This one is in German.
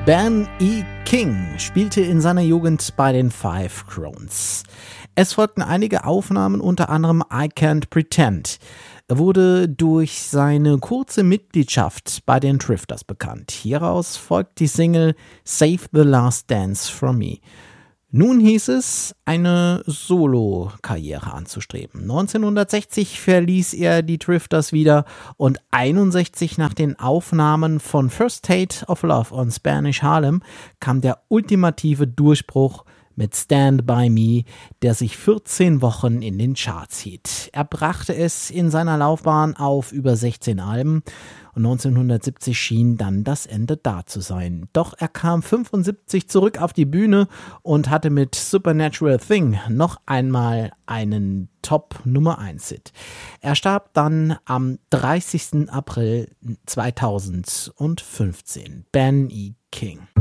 Ben E. King spielte in seiner Jugend bei den Five Crones. Es folgten einige Aufnahmen, unter anderem I Can't Pretend. Er wurde durch seine kurze Mitgliedschaft bei den Drifters bekannt. Hieraus folgt die Single Save the Last Dance from Me. Nun hieß es, eine Solo-Karriere anzustreben. 1960 verließ er die Drifters wieder und 61 nach den Aufnahmen von First State of Love on Spanish Harlem kam der ultimative Durchbruch mit Stand By Me, der sich 14 Wochen in den Charts hielt. Er brachte es in seiner Laufbahn auf über 16 Alben und 1970 schien dann das Ende da zu sein. Doch er kam 75 zurück auf die Bühne und hatte mit Supernatural Thing noch einmal einen Top-Nummer-1-Hit. Er starb dann am 30. April 2015. Ben E. King.